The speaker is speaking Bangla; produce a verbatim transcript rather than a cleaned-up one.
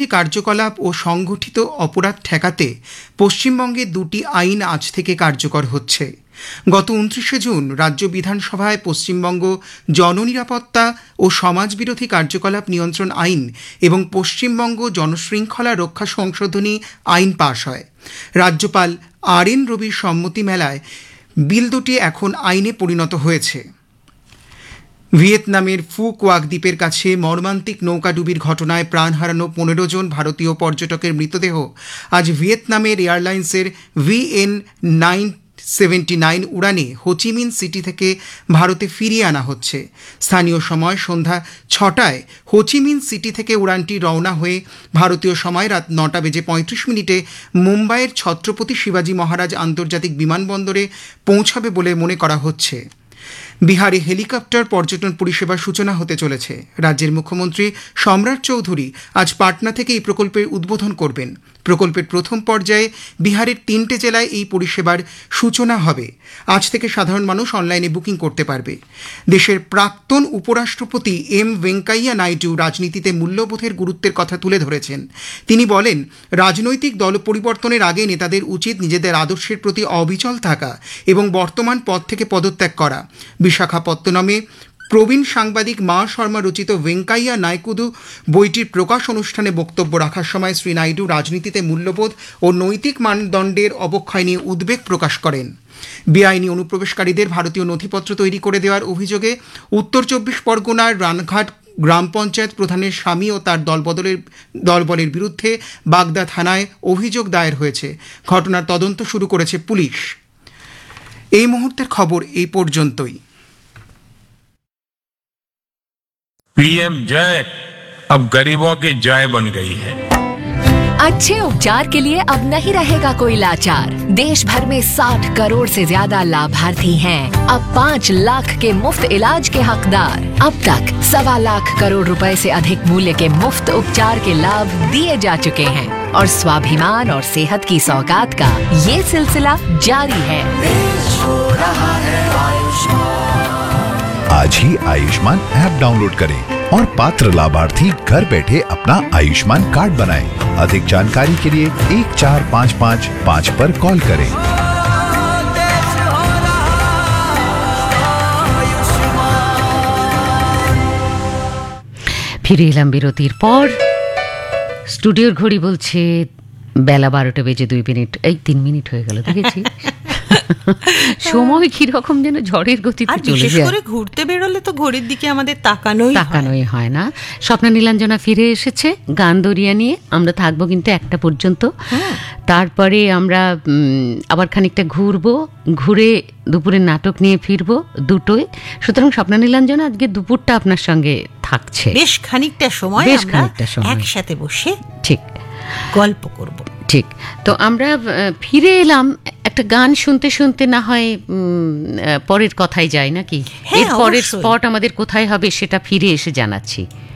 কার্যকলাপ ও সংগঠিত অপরাধ ঠেকাতে পশ্চিমবঙ্গে দুটি আইন আজ থেকে কার্যকর হচ্ছে। গত উনত্রিশে জুন রাজ্য বিধানসভায় পশ্চিমবঙ্গ জননিরাপত্তা ও সমাজবিরোধী কার্যকলাপ নিয়ন্ত্রণ আইন এবং পশ্চিমবঙ্গ জনশৃঙ্খলা রক্ষা সংশোধনী আইন পাশ হয়। রাজ্যপাল আর এন রবির সম্মতি মেলায় বিল দুটি এখন আইনে পরিণত হয়েছে। ভিয়েতনামের ফু কোয়াক দ্বীপের কাছে মর্মান্তিক নৌকাডুবির ঘটনায় প্রাণ হারানো পনেরো জন ভারতীয় পর্যটকের মৃতদেহ আজ ভিয়েতনামের এয়ারলাইন্সের VN nine seventy nine উড়ানে Ho Chi Minh city থেকে ভারতে ফিরিয়ে আনা হচ্ছে। স্থানীয় সময় সন্ধ্যা ছটায় হোচিমিন সিটি থেকে উড়ানটি রওনা হয়ে ভারতীয় সময় রাত নটা বেজে পঁয়ত্রিশ মিনিটে মুম্বাইয়ের ছত্রপতি শিবাজী মহারাজ আন্তর্জাতিক বিমানবন্দরে পৌঁছাবে বলে মনে করা হচ্ছে। বিহারে হেলিকপ্টার পর্যটন পরিষেবার সূচনা হতে চলেছে। রাজ্যের মুখ্যমন্ত্রী সম্রাট চৌধুরী আজ পাটনা থেকে এই প্রকল্পের উদ্বোধন করবেন। প্রকল্পের প্রথম পর্যায়ে বিহারের তিনটে জেলায় এই পরিষেবার সূচনা হবে। আজ থেকে সাধারণ মানুষ অনলাইনে বুকিং করতে পারবে। দেশের প্রাক্তন উপরাষ্ট্রপতি এম ভেঙ্কাইয়া নাইডু রাজনীতিতে মূল্যবোধের গুরুত্বের কথা তুলে ধরেছেন। তিনি বলেন, রাজনৈতিক দল পরিবর্তনের আগে নেতাদের উচিত নিজেদের আদর্শের প্রতি অবিচল থাকা এবং বর্তমান পদ থেকে পদত্যাগ করা। বিশাখাপত্তনমে প্রবীণ সাংবাদিক মা শর্মা রচিত ভেঙ্কাইয়া নাইকুদু বইটির প্রকাশ অনুষ্ঠানে বক্তব্য রাখার সময় শ্রী নাইডু রাজনীতিতে মূল্যবোধ ও নৈতিক মানদণ্ডের অবক্ষয় নিয়ে উদ্বেগ প্রকাশ করেন। বেআইনি অনুপ্রবেশকারীদের ভারতীয় নথিপত্র তৈরি করে দেওয়ার অভিযোগে উত্তর চব্বিশ পরগনার রানঘাট গ্রাম পঞ্চায়েত প্রধানের স্বামী ও তার দলবদলের দলবলের বিরুদ্ধে বাগদা থানায় অভিযোগ দায়ের হয়েছে। ঘটনার তদন্ত শুরু করেছে পুলিশ। এই মুহূর্তের খবর এই পর্যন্তই। पीएम जय अब गरीबों की जय बन गई है। अच्छे उपचार के लिए अब नहीं रहेगा कोई लाचार। देश भर में साठ करोड़ से ज्यादा लाभार्थी हैं। अब पाँच लाख के मुफ्त इलाज के हकदार। अब तक सवा लाख करोड़ रुपए से अधिक मूल्य के मुफ्त उपचार के लाभ दिए जा चुके हैं और स्वाभिमान और सेहत की सौगात का ये सिलसिला जारी है। आज ही आयुष्मान ऐप डाउनलोड करें और पात्र लाभार्थी घर बैठे अपना आयुष्मान कार्ड बनाएं। अधिक जानकारी के लिए एक चार पाँच पाँच पाँच पर कॉल करें। ফিরে এলাম বিরতির পর। স্টুডিওর ঘড়ি বলছে বেলা বারোটা বেজে দুই মিনিট। এই তিন মিনিট হয়ে গেল, দেখেছি সময় কিরকম যেন ঝড়ের গতিতে চলে যায়। করে ঘুরতে বেরোলে তো ঘড়ির দিকে আমাদের তাকানোই তাকানোই হয় না। স্বপ্না নীলাঞ্জনা ফিরে এসেছে গান দরিয়া নিয়ে। আমরা থাকবো কিন্তু একটা পর্যন্ত। তারপরে আমরা আবার খানিকটা ঘুরবো, ঘুরে দুপুরের নাটক নিয়ে ফিরবো দুটোই। সুতরাং স্বপ্না নীলাঞ্জনা আজকে দুপুরটা আপনার সঙ্গে থাকছে। বেশ খানিকটা সময় বেশ খানিকটা সময় একসাথে বসে ঠিক গল্প করব। ঠিক, তো আমরা ফিরে এলাম একটা গান শুনতে শুনতে। না হয় পরের কথায় যাই নাকি? এর পরের স্পট আমাদের কোথায় হবে সেটা ফিরে এসে জানাচ্ছি।